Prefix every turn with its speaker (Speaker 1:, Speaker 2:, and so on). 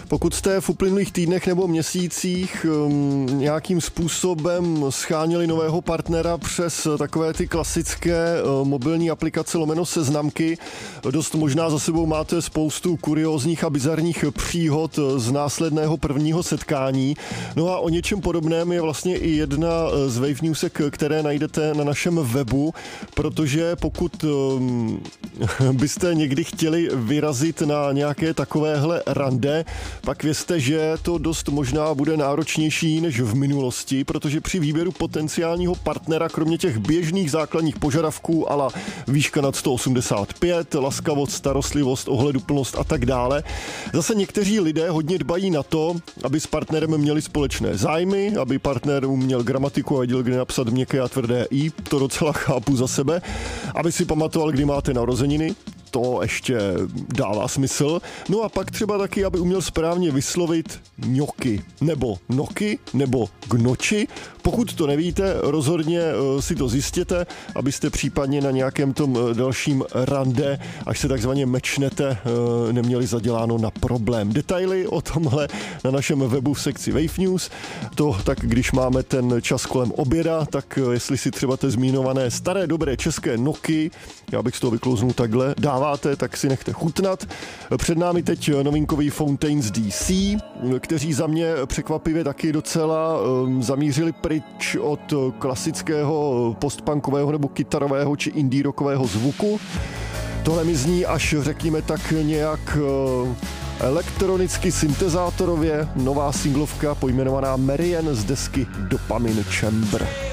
Speaker 1: Pokud jste v uplynulých týdnech nebo měsících nějakým způsobem scháněli nového partnera přes takové ty klasické mobilní aplikace lomeno seznamky, dost možná za sebou máte spoustu kuriózních a bizarních příhod z následného prvního setkání. No a o něčem podobném je vlastně i jedna z Wave Newsek, které najdete na našem webu, protože pokud byste někdy chtěli vyrazit na nějaké takovéhle rande, pak vězte, že to dost možná bude náročnější než v minulosti, protože při výběru potenciálního partnera, kromě těch běžných základních požadavků ala výška nad 185, laskavost, starostlivost, ohleduplnost a tak dále, zase někteří lidé hodně dbají na to, aby s partnerem měli společné zájmy, aby partner uměl gramatiku a věděl, kde napsat měkké a tvrdé i, to docela chápu za sebe, aby si pamatoval, kdy máte narozeniny, to ještě dává smysl. No a pak třeba taky, aby uměl správně vyslovit ňoky, nebo noky, nebo gnoči. Pokud to nevíte, rozhodně si to zjistěte, abyste případně na nějakém tom dalším rande, až se takzvaně mečnete, neměli zaděláno na problém. Detaily o tomhle na našem webu v sekci Wave News. To tak, když máme ten čas kolem oběda, tak jestli si třeba ty zmínované staré dobré české noky, já bych z toho vyklouznul takhle, dáváte, tak si nechte chutnat. Před námi teď novinkový Fountains DC, kteří za mě překvapivě taky docela zamířili pryč od klasického postpunkového nebo kytarového či indie rockového zvuku. Tohle mi zní až řekněme tak nějak elektronicky syntezátorově, nová singlovka pojmenovaná Marian z desky Dopamine Chamber.